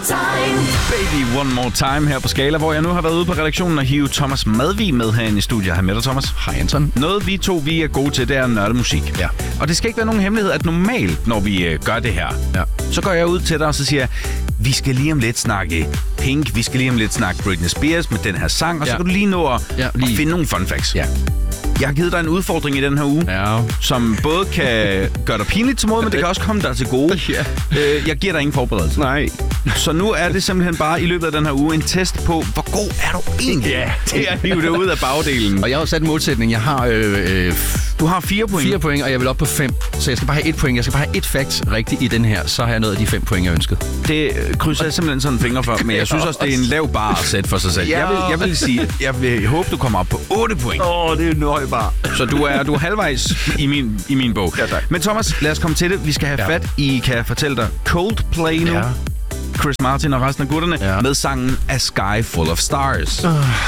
time. Baby One More Time her på Skala, hvor jeg nu har været ude på redaktionen og hive Thomas Madvig med herinde i studiet. Hej med dig, Thomas. Hej, Anton. Noget vi er gode til, det er at nørde musik. Ja. Og det skal ikke være nogen hemmelighed, at normalt, når vi gør det her, så går jeg ud til dig og så siger jeg, vi skal lige om lidt snakke Pink, vi skal lige om lidt snakke Britney Spears med den her sang, og så kan du lige nå at finde nogle fun facts. Ja. Jeg har givet dig en udfordring i den her uge, som både kan gøre dig pinligt til måde, men det kan også komme dig til gode. Ja. Jeg giver dig ingen forberedelse. Nej. Så nu er det simpelthen bare i løbet af den her uge en test på, hvor god er du egentlig? Ja. Det er at hive det ud af bagdelen. Og jeg har jo sat en målsætning. Jeg har... Du har 4 point. 4 point, og jeg vil op på 5. Så jeg skal bare have 1 point. Jeg skal bare have 1 fact rigtigt i den her. Så har jeg nået af de 5 point, jeg ønskede. Det krydser jeg simpelthen sådan en finger for, men jeg synes også, det er en lav bar at sætte for sig selv. Jeg vil sige, jeg vil håbe, du kommer op på 8 point. Det er en høj bar. Så du er halvvejs i min bog. Ja, tak. Men Thomas, lad os komme til det. Vi skal have fat i, kan jeg fortælle dig, Coldplay nu. Ja. Chris Martin og resten af gutterne med sangen A Sky Full of Stars.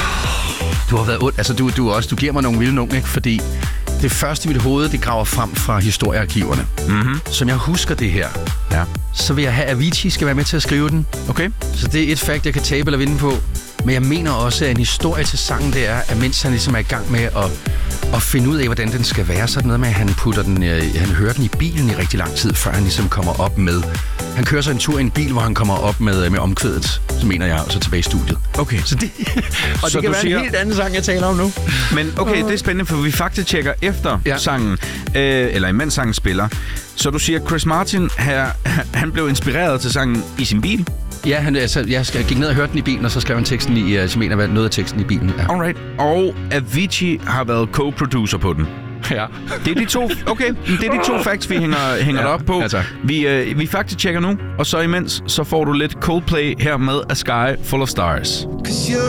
Du har været ondt. Altså, du giver mig nogle vilde nogen, ikke? Fordi det første i mit hoved, det graver frem fra historiearkiverne. Mm-hmm. Som jeg husker det her, så vil jeg have, at Avicii skal være med til at skrive den. Okay. Så det er et fact, jeg kan tabe eller vinde på. Men jeg mener også, at en historie til sangen, det er, at mens han ligesom er i gang med at finde ud af, hvordan den skal være, så er det noget med, at han putter den, han hører den i bilen i rigtig lang tid, før han ligesom kommer op med. Han kører så en tur i en bil, hvor han kommer op med omkvædet, så mener jeg, og så tilbage i studiet. Okay. Så det, og så det kan være en helt anden sang, jeg taler om nu. Men okay, det er spændende, for vi faktisk tjekker efter sangen, eller imens sangen spiller. Så du siger, Chris Martin, han blev inspireret til sangen i sin bil? Ja, jeg gik ned og hørte den i bilen, og så skrev han teksten i, jeg mener, noget af teksten i bilen. Ja. Alright. Og Avicii har været co-producer på den. Ja. Det er de to, det er de to facts, vi hænger op på. Ja, vi faktisk tjekker nu, og så imens, så får du lidt Coldplay her med A Sky Full of Stars. 'Cause you're